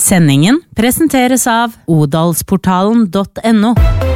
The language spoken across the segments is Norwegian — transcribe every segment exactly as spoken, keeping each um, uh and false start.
Sendingen presenteres av odalsportalen punktum no.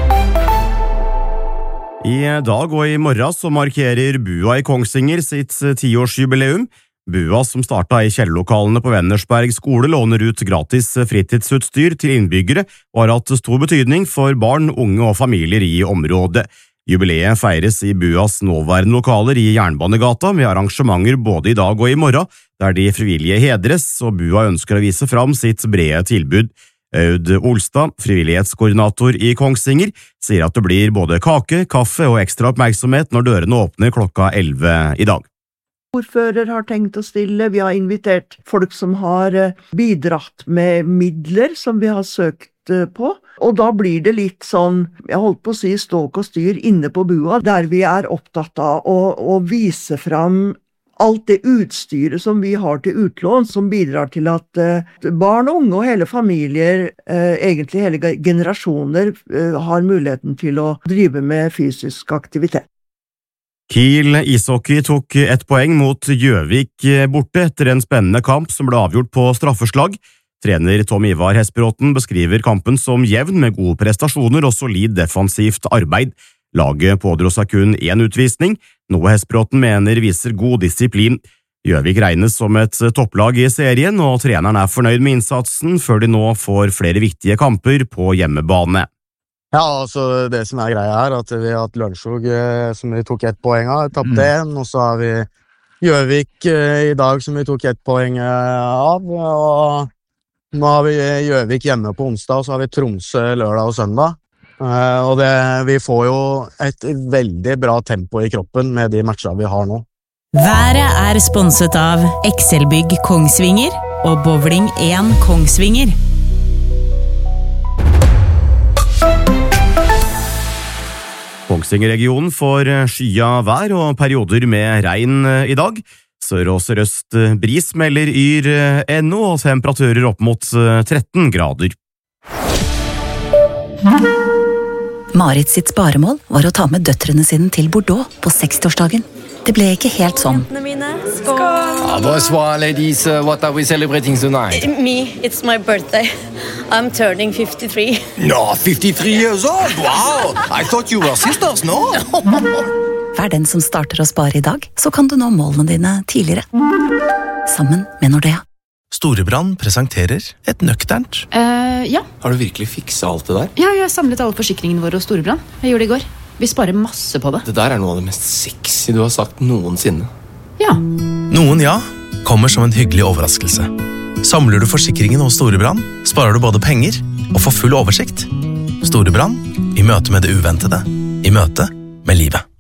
I dag og i morgen så markerer Bua i Kongsvinger sitt tiårsjubileum. Bua, som startet i kjellerlokalene på Vennersberg skole, låner ut gratis fritidsutstyr til innbyggere og har hatt stor betydning for barn, unge og familier i området. Jubileet feires i Buas nåværende lokaler i Jernbanegata med arrangementer både i dag og i morgen, der de frivillige hedres, og Bua ønsker å vise fram sitt brede tilbud. Aud Olstad, frivillighetskoordinator i Kongsvinger, sier at det blir både kake, kaffe og ekstra oppmerksomhet når dørene åpner klokka elleve i dag. Ordfører har tenkt å stille, vi har invitert folk som har bidratt med midler som vi har søkt på, og da blir det litt sånn, jeg holdt på å si ståk og styr inne på Bua, der vi er opptatt av å, å vise fram alt det utstyret som vi har til utlån, som bidrar til at uh, barn og unge og hele familier, uh, egentlig hele generasjoner, uh, har muligheten til å drive med fysisk aktivitet. Kiel ishockey tok ett poeng mot Gjøvik borte etter en spennende kamp som ble avgjort på straffeslag. Trener Tom Ivar Hesperåten beskriver kampen som jevn med gode prestasjoner og solid defensivt arbeid. Laget pådro seg kun én utvisning, noe Hesperåten mener viser god disiplin. Gjøvik regnes som et topplag i serien, og treneren er fornøyd med innsatsen før de nå får flere viktige kamper på hjemmebane. Ja, altså det som er greia her, at vi har hatt Lørenskog som vi tok ett poeng av, tappet én, og så har vi Gjøvik i dag som vi tok ett poeng av, og nå har vi Gjøvik hjemme på onsdag, og så har vi Tromsø lørdag og søndag. Uh, og det, vi får jo et veldig bra tempo i kroppen med de matchene vi har nå. Været er sponset av Excelbygg Kongsvinger og Bowling én Kongsvinger. Kongsvinger-regionen får skya vær og perioder med regn i dag. Sør- og sørøst bris melder yr ennå, og temperaturer opp mot tretten grader. Marit sitt sparemål var å ta med døtrene sine til Bordeaux på seksårsdagen. Det ble ikke helt sånn. Skål! Ah, bonsoir, ladies. Uh, what are we celebrating tonight? Me, it's my birthday. I'm turning fifty-three. No, fifty-three years old? Wow! I thought you were sisters, no? Vær den som starter å spare i dag, så kan du nå målene dine tidligere. Sammen med Nordea. Storebrand presenterer et nøkternt. Uh, ja. Har du virkelig fikset alt det der? Ja, jeg har samlet alle forsikringene våre hos Storebrand. Jeg gjorde det i går. Vi sparer masse på det. Det der er noe av det mest sexy du har sagt noensinne. Ja. Noen ja, kommer som en hyggelig overraskelse. Samler du forsikringen hos Storebrand, sparer du både penger og får full oversikt. Storebrand, i møte med det uventede, i møte med livet.